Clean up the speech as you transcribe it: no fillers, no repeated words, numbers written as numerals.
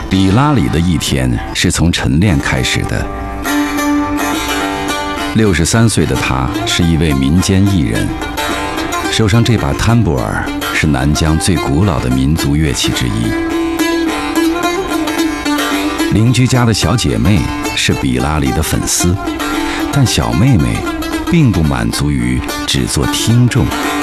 比拉里的一天是从晨练开始的。63岁的他是一位民间艺人，手上这把坦布尔是南疆最古老的民族乐器之一。邻居家的小姐妹是比拉里的粉丝，但小妹妹并不满足于只做听众。